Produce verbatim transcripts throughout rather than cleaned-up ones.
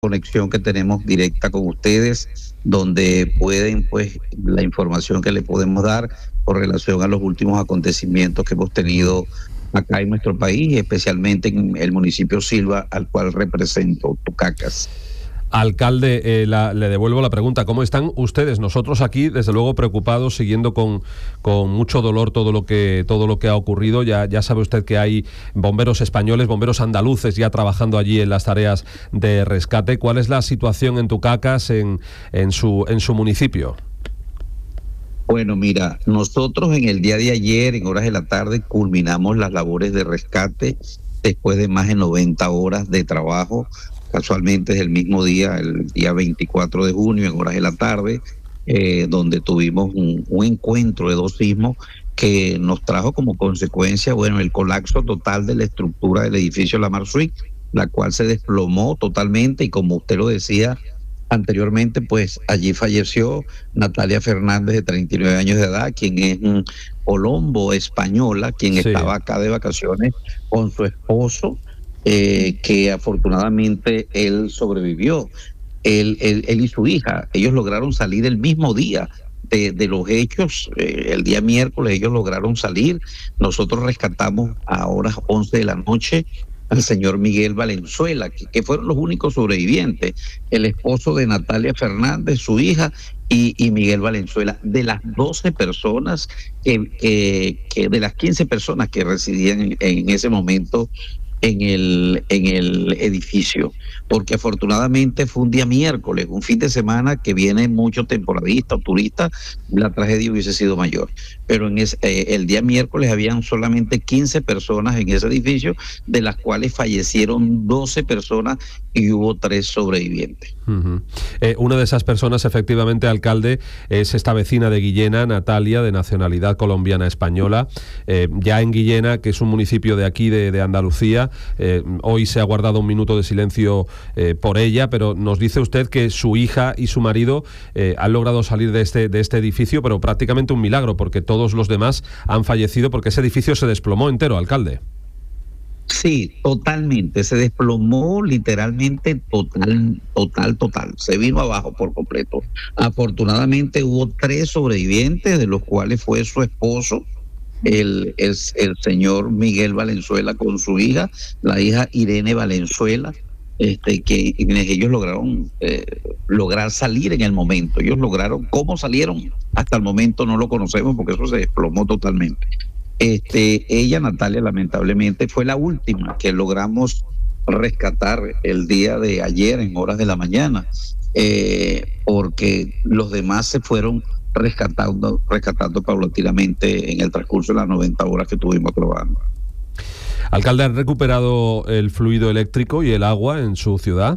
conexión que tenemos directa con ustedes, donde pueden, pues, la información que le podemos dar con relación a los últimos acontecimientos que hemos tenido acá en nuestro país, especialmente en el municipio Silva, al cual represento, Tucacas. Alcalde, eh, la, le devuelvo la pregunta. ¿Cómo están ustedes? Nosotros aquí, desde luego, preocupados, siguiendo con, con mucho dolor todo lo que todo lo que ha ocurrido. Ya, ya sabe usted que hay bomberos españoles, bomberos andaluces ya trabajando allí en las tareas de rescate. ¿Cuál es la situación en Tucacas, en, en, su, en su municipio? Bueno, mira, nosotros en el día de ayer, en horas de la tarde, culminamos las labores de rescate después de más de noventa horas de trabajo. Casualmente es el mismo día, el día veinticuatro de junio, en horas de la tarde, eh, donde tuvimos un, un encuentro de dos sismos que nos trajo como consecuencia, bueno, el colapso total de la estructura del edificio La Mar Suite, la cual se desplomó totalmente y, como usted lo decía anteriormente, pues allí falleció Natalia Fernández, de treinta y nueve años de edad, quien es un colombo española, quien sí. estaba acá de vacaciones con su esposo, Eh, que afortunadamente él sobrevivió, él, él, él y su hija. Ellos lograron salir el mismo día de, de los hechos, eh, el día miércoles ellos lograron salir. Nosotros rescatamos a horas once de la noche al señor Miguel Valenzuela, que, que fueron los únicos sobrevivientes, el esposo de Natalia Fernández, su hija, y, y Miguel Valenzuela. De las doce personas, que, que, que de las quince personas que residían en, en ese momento en el, en el edificio, porque afortunadamente fue un día miércoles, un fin de semana que vienen muchos temporadistas o turistas, la tragedia hubiese sido mayor. Pero en ese, eh, el día miércoles habían solamente quince personas en ese edificio, de las cuales fallecieron doce personas y hubo tres sobrevivientes. Uh-huh. Eh, una de esas personas, efectivamente, alcalde, es esta vecina de Guillena, Natalia, de nacionalidad colombiana española. Eh, ya en Guillena, que es un municipio de aquí, de, de Andalucía, eh, hoy se ha guardado un minuto de silencio eh, por ella, pero nos dice usted que su hija y su marido eh, han logrado salir de este, de este edificio, pero prácticamente un milagro, porque todos los demás han fallecido porque ese edificio se desplomó entero, alcalde. Sí, totalmente, se desplomó literalmente total, total, total, se vino abajo por completo. Afortunadamente hubo tres sobrevivientes, de los cuales fue su esposo, el, el, el señor Miguel Valenzuela, con su hija, la hija Irene Valenzuela, este, que ellos lograron eh, lograr salir en el momento. Ellos lograron, ¿cómo salieron? Hasta el momento no lo conocemos, porque eso se desplomó totalmente. Este, ella, Natalia, lamentablemente fue la última que logramos rescatar el día de ayer en horas de la mañana, eh, porque los demás se fueron rescatando, rescatando paulatinamente en el transcurso de las noventa horas que estuvimos trabajando. Alcalde, ¿han recuperado el fluido eléctrico y el agua en su ciudad?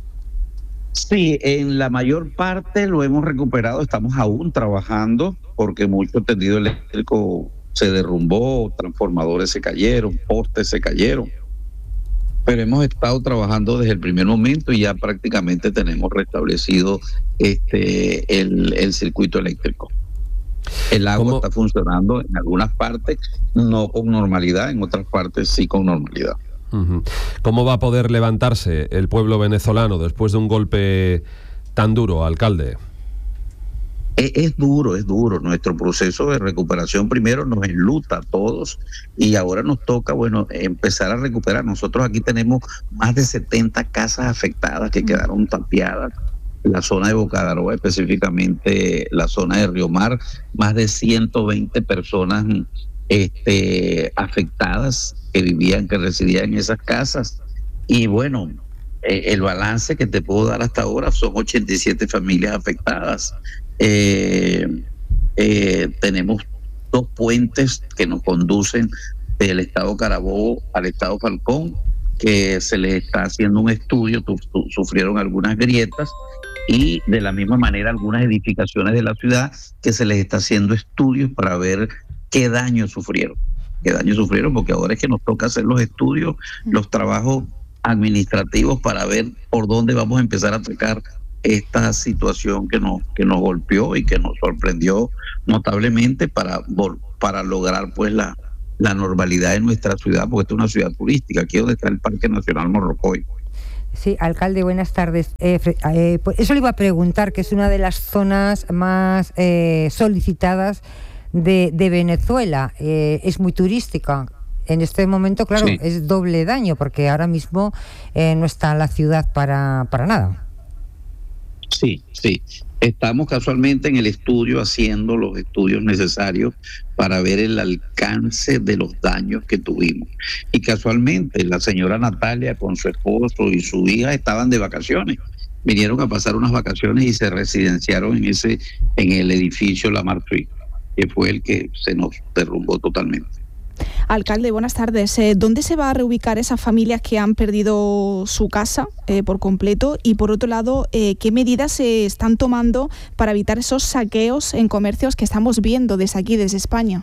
Sí, en la mayor parte lo hemos recuperado, estamos aún trabajando, porque mucho tendido eléctrico se derrumbó, transformadores se cayeron, postes se cayeron, pero hemos estado trabajando desde el primer momento y ya prácticamente tenemos restablecido este el, el circuito eléctrico. El agua ¿Cómo? Está funcionando en algunas partes, no con normalidad, en otras partes sí con normalidad. Uh-huh. ¿Cómo va a poder levantarse el pueblo venezolano después de un golpe tan duro, alcalde? Es, es duro, es duro. Nuestro proceso de recuperación primero nos enluta a todos y ahora nos toca, bueno, empezar a recuperar. Nosotros aquí tenemos más de setenta casas afectadas que quedaron tapiadas. La zona de Bocadaroa, específicamente la zona de Río Mar, más de ciento veinte personas este, afectadas que vivían, que residían en esas casas. Y bueno, eh, el balance que te puedo dar hasta ahora son ochenta y siete familias afectadas. Eh, eh, tenemos dos puentes que nos conducen del estado Carabobo al estado Falcón, que se les está haciendo un estudio, tu, tu, sufrieron algunas grietas, y de la misma manera algunas edificaciones de la ciudad que se les está haciendo estudios para ver qué daño sufrieron, qué daño sufrieron, porque ahora es que nos toca hacer los estudios, los trabajos administrativos para ver por dónde vamos a empezar a atacar esta situación que nos, que nos golpeó y que nos sorprendió notablemente para, para lograr pues la, la normalidad en nuestra ciudad, porque esta es una ciudad turística, aquí donde está el Parque Nacional Morrocoy. Sí, alcalde, buenas tardes. Eh, eh, pues eso le iba a preguntar, que es una de las zonas más eh, solicitadas de, de Venezuela. Eh, es muy turística. En este momento, claro, sí. Es doble daño, porque ahora mismo eh, no está la ciudad para, para nada. Sí, sí. Estamos casualmente en el estudio haciendo los estudios necesarios para ver el alcance de los daños que tuvimos. Y casualmente la señora Natalia con su esposo y su hija estaban de vacaciones. Vinieron a pasar unas vacaciones y se residenciaron en ese, en el edificio La Marfil, que fue el que se nos derrumbó totalmente. Alcalde, buenas tardes. Eh, ¿Dónde se va a reubicar esas familias que han perdido su casa eh, por completo? Y por otro lado, eh, ¿qué medidas se están tomando para evitar esos saqueos en comercios que estamos viendo desde aquí, desde España?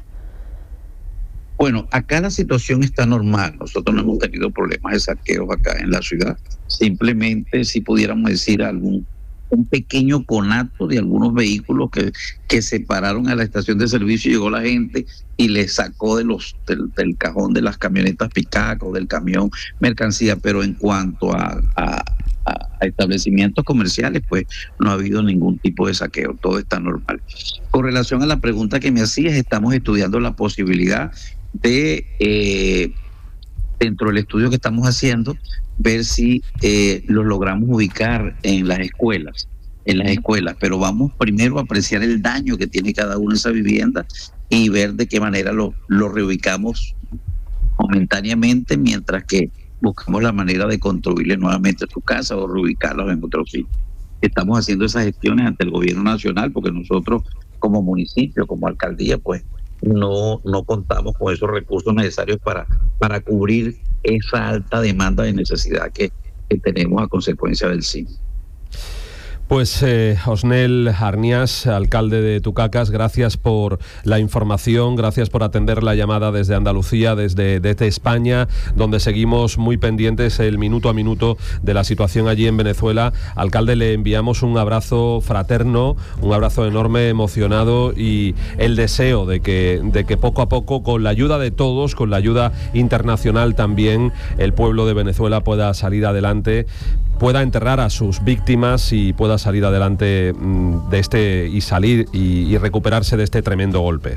Bueno, acá la situación está normal. Nosotros no hemos tenido problemas de saqueos acá en la ciudad. Simplemente, si pudiéramos decir algún un pequeño conato de algunos vehículos que, que se pararon a la estación de servicio, llegó la gente y les sacó de los del, del cajón de las camionetas pick-up o del camión mercancía, pero en cuanto a, a, a establecimientos comerciales, pues no ha habido ningún tipo de saqueo, todo está normal. Con relación a la pregunta que me hacías, estamos estudiando la posibilidad de, eh, dentro del estudio que estamos haciendo, ver si eh, los logramos ubicar en las escuelas, en las escuelas, pero vamos primero a apreciar el daño que tiene cada una de esas viviendas y ver de qué manera lo, lo reubicamos momentáneamente, mientras que buscamos la manera de construirle nuevamente su casa o reubicarlos en otro sitio. Estamos haciendo esas gestiones ante el gobierno nacional, porque nosotros como municipio, como alcaldía, pues no, no contamos con esos recursos necesarios para, para cubrir esa alta demanda de necesidad que, que tenemos a consecuencia del sismo. Pues eh, Osnel Arnias, alcalde de Tucacas, gracias por la información, gracias por atender la llamada desde Andalucía, desde, desde España, donde seguimos muy pendientes el minuto a minuto de la situación allí en Venezuela. Alcalde, le enviamos un abrazo fraterno, un abrazo enorme, emocionado, y el deseo de que, de que poco a poco, con la ayuda de todos, con la ayuda internacional también, el pueblo de Venezuela pueda salir adelante, pueda enterrar a sus víctimas y pueda salir adelante de este y salir y, y recuperarse de este tremendo golpe.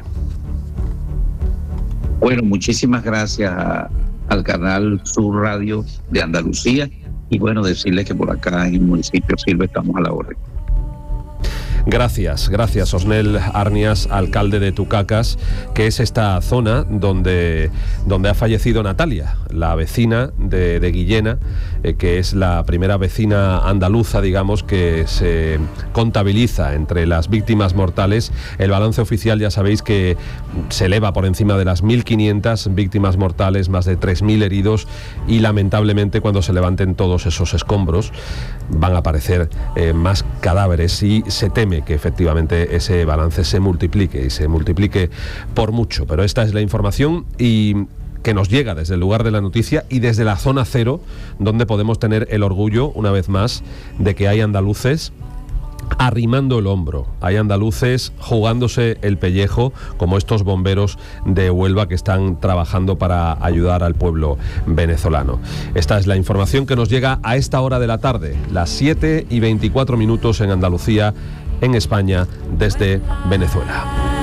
Bueno, muchísimas gracias a, al canal Sur Radio de Andalucía, y bueno, decirles que por acá en el municipio Silva estamos a la orden. Gracias, gracias Osnel Arnias, alcalde de Tucacas, que es esta zona donde, donde ha fallecido Natalia, la vecina de, de Guillena, eh, que es la primera vecina andaluza, digamos, que se contabiliza entre las víctimas mortales. El balance oficial, ya sabéis, que se eleva por encima de las mil quinientas víctimas mortales, más de tres mil heridos, y lamentablemente cuando se levanten todos esos escombros van a aparecer eh, más cadáveres, y se teme que efectivamente ese balance se multiplique y se multiplique por mucho. Pero esta es la información y que nos llega desde el lugar de la noticia y desde la zona cero, donde podemos tener el orgullo, una vez más, de que hay andaluces arrimando el hombro, hay andaluces jugándose el pellejo, como estos bomberos de Huelva que están trabajando para ayudar al pueblo venezolano. Esta es la información que nos llega a esta hora de la tarde, las siete y veinticuatro minutos en Andalucía, en España, desde Venezuela.